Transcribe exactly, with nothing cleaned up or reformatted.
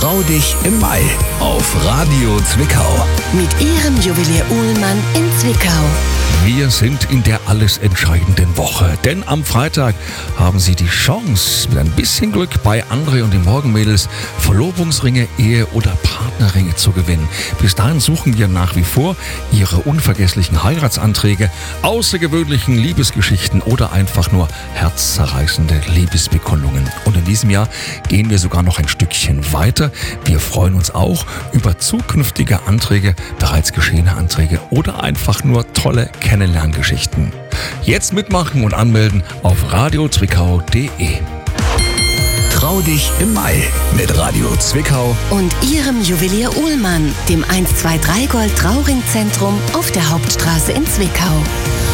Trau dich im Mai auf Radio Zwickau. Mit Ihrem Juwelier Uhlmann in Zwickau. Wir sind in der alles entscheidenden Woche, denn am Freitag haben Sie die Chance, mit ein bisschen Glück bei André und den Morgenmädels Verlobungsringe, Ehe- oder Partnerringe zu gewinnen. Bis dahin suchen wir nach wie vor Ihre unvergesslichen Heiratsanträge, außergewöhnlichen Liebesgeschichten oder einfach nur herzzerreißende Liebesbekundungen. Und in diesem Jahr gehen wir sogar noch ein Stückchen weiter. Wir freuen uns auch über zukünftige Anträge, bereits geschehene Anträge oder einfach nur tolle Kennenlerngeschichten. Jetzt mitmachen und anmelden auf radio zwickau punkt de. Trau dich im Mai mit Radio Zwickau Und Ihrem Juwelier Uhlmann, dem eins zwei drei Gold Trauringzentrum auf der Hauptstraße in Zwickau.